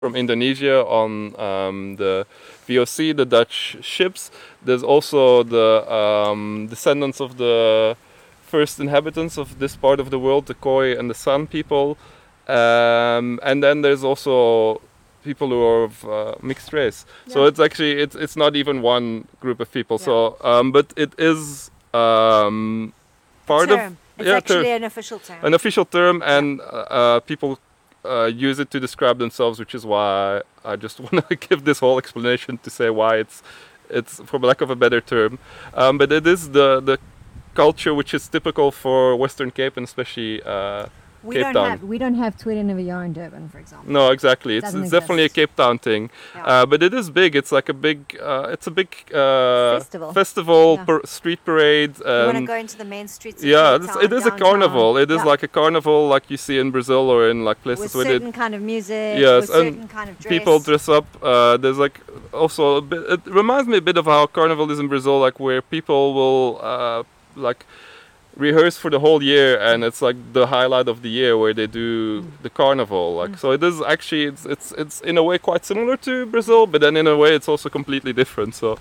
from Indonesia on the VOC, the Dutch ships. There's also the descendants of the first inhabitants of this part of the world, the Khoi and the San people. And then there's also people who are of mixed race. Yeah. So it's actually it's not even one group of people. Yeah. So but it is part of. It's actually an official term. An official term, and people use it to describe themselves, which is why I just want to give this whole explanation to say why it's for lack of a better term. But it is the culture which is typical for Western Cape, and especially Cape Town. We don't have Tweede Nuwe Jaar in Durban, for example. No, exactly. It's definitely a Cape Town thing. Yeah. But it is big. It's like a big. It's a big festival. Yeah. Street parade. You want to go into the main streets. Yeah, it is a carnival. It is like a carnival, like you see in Brazil or in like places with certain kind of music. Yes, with certain kind of dress. People dress up. There's like also a bit. It reminds me a bit of how carnival is in Brazil, like where people will like rehearse for the whole year, and it's like the highlight of the year where they do the carnival. Like so, it is actually it's in a way quite similar to Brazil, but then in a way it's also completely different. So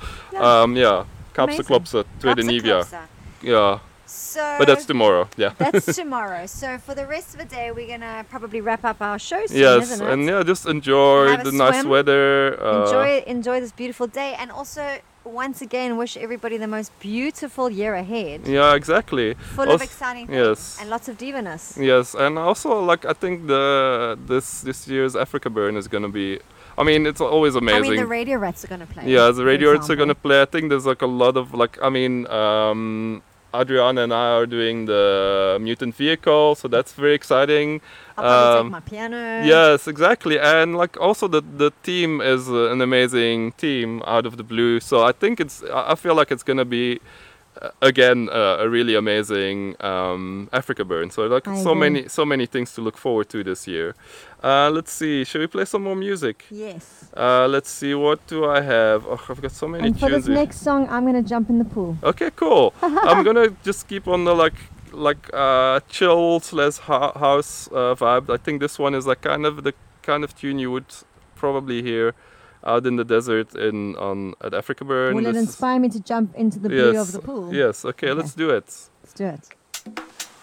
Kaapse Klopse, Tweede Nuwe Jaar. Yeah. So, but that's tomorrow. Yeah. That's tomorrow. So for the rest of the day, we're gonna probably wrap up our show soon, isn't it? And just enjoy the nice weather. Enjoy this beautiful day, and also once again wish everybody the most beautiful year ahead. Yeah, exactly. Full of exciting things and lots of divaness. Yes, and also like I think this year's Africa Burn is gonna be. I mean, it's always amazing. I mean, the Radio Rats are gonna play. Yeah, the Radio Rats are gonna play. I think there's like a lot of like. I mean. Adriana and I are doing the Mutant Vehicle, so that's very exciting. I'll probably take my piano. Yes, exactly, and like also the team is an amazing team out of the blue. So I think I feel like it's gonna be again a really amazing Africa Burn. So like so many things to look forward to this year. Let's see, shall we play some more music? Yes. Let's see, what do I have? Oh, I've got so many tunes. And for this next song, I'm gonna jump in the pool. Okay, cool. I'm gonna just keep on the chill / house vibe. I think this one is like kind of the kind of tune you would probably hear out in the desert at Africa Burn. Will it inspire me to jump into the blue of the pool? Yes. Okay, let's do it. Let's do it.